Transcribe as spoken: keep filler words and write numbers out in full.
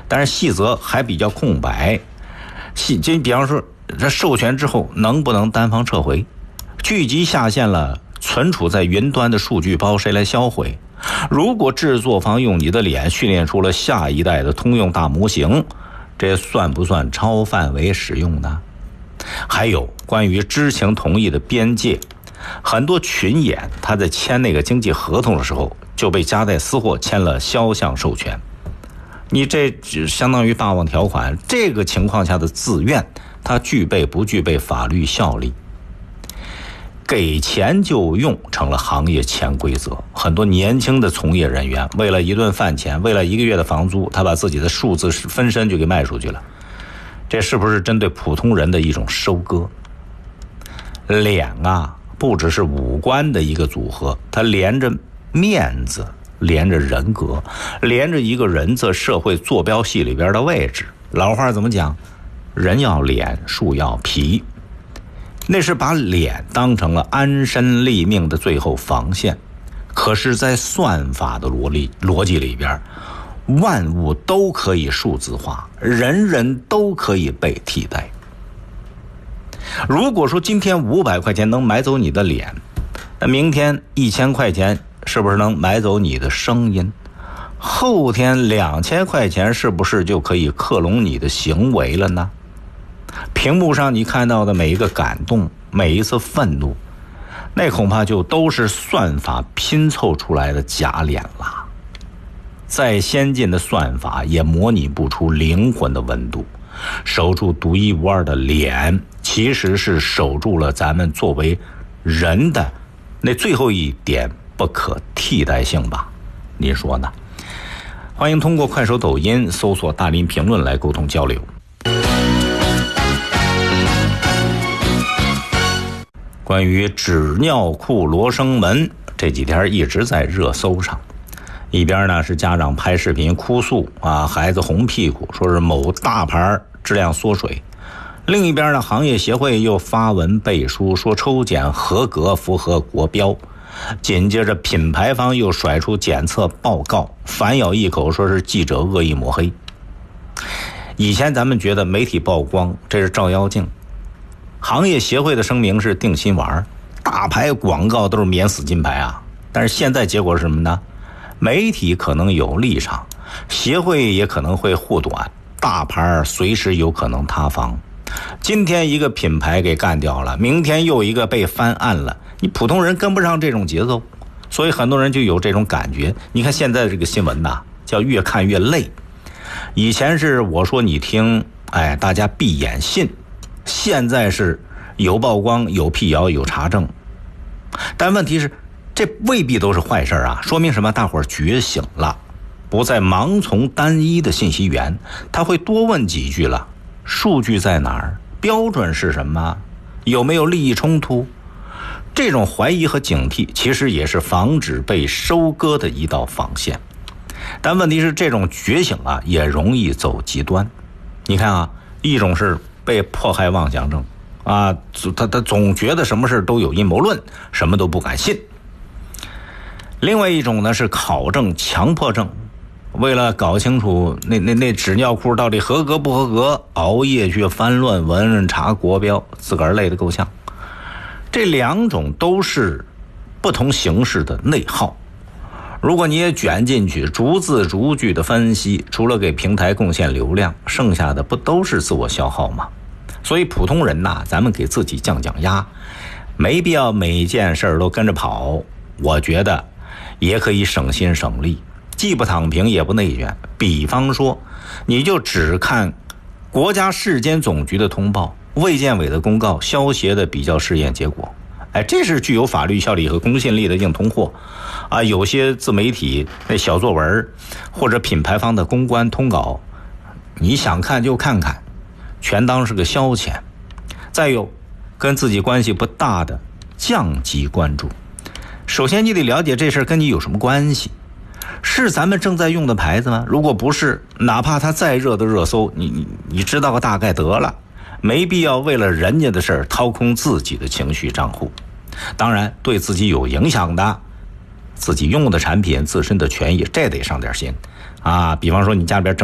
但是细则还比较空白。细就比方说，这授权之后能不能单方撤回？聚集下线了，存储在云端的数据包谁来销毁？如果制作方用你的脸训练出了下一代的通用大模型，这算不算超范围使用呢？还有关于知情同意的边界，很多群演他在签那个经济合同的时候就被夹带私货签了肖像授权，你这相当于霸王条款，这个情况下的自愿它具备不具备法律效力？给钱就用成了行业潜规则，很多年轻的从业人员为了一顿饭钱，为了一个月的房租，他把自己的数字分身就给卖出去了，这是不是针对普通人的一种收割？脸啊不只是五官的一个组合，它连着面子，连着人格，连着一个人在社会坐标系里边的位置。老话怎么讲？人要脸，树要皮。那是把脸当成了安身立命的最后防线，可是在算法的逻辑逻辑里边，万物都可以数字化，人人都可以被替代。如果说今天五百块钱能买走你的脸，那明天一千块钱是不是能买走你的声音？后天两千块钱是不是就可以克隆你的行为了呢？屏幕上你看到的每一个感动，每一次愤怒，那恐怕就都是算法拼凑出来的假脸了。再先进的算法也模拟不出灵魂的温度。守住独一无二的脸，其实是守住了咱们作为人的那最后一点不可替代性吧？您说呢？欢迎通过快手、抖音搜索大林评论来沟通交流。关于纸尿裤罗生门，这几天一直在热搜上。一边呢是家长拍视频哭诉啊，孩子红屁股，说是某大牌质量缩水；另一边呢，行业协会又发文背书，说抽检合格，符合国标。紧接着品牌方又甩出检测报告，反咬一口，说是记者恶意抹黑。以前咱们觉得媒体曝光这是照妖镜，行业协会的声明是定心丸，大牌广告都是免死金牌啊。但是现在结果是什么呢？媒体可能有立场，协会也可能会护短，大牌随时有可能塌房。今天一个品牌给干掉了，明天又一个被翻案了，你普通人跟不上这种节奏，所以很多人就有这种感觉。你看现在这个新闻呐，叫越看越累。以前是我说你听，哎，大家闭眼信，现在是有曝光，有辟谣，有查证。但问题是这未必都是坏事啊，说明什么？大伙儿觉醒了，不再盲从单一的信息源，他会多问几句了。数据在哪儿？标准是什么？有没有利益冲突？这种怀疑和警惕其实也是防止被收割的一道防线。但问题是这种觉醒啊，也容易走极端。你看啊，一种是被迫害妄想症啊，他他总觉得什么事都有阴谋论，什么都不敢信。另外一种呢是考证强迫症，为了搞清楚那那那纸尿裤到底合格不合格，熬夜去翻论文查国标，自个儿累得够呛。这两种都是不同形式的内耗，如果你也卷进去，逐字逐句的分析，除了给平台贡献流量，剩下的不都是自我消耗吗？所以普通人呐，咱们给自己降降压，没必要每件事都跟着跑。我觉得也可以省心省力，既不躺平也不内卷。比方说，你就只看国家市监总局的通报、卫健委的公告、消协的比较试验结果，哎，这是具有法律效力和公信力的硬通货啊！有些自媒体那小作文或者品牌方的公关通稿，你想看就看看，全当是个消遣。再有，跟自己关系不大的降级关注。首先你得了解这事跟你有什么关系，是咱们正在用的牌子吗？如果不是，哪怕它再热的热搜，你你你知道个大概得了，没必要为了人家的事掏空自己的情绪账户。当然对自己有影响的自己用的产品自身的权益，这得上点心啊。比方说你家里边正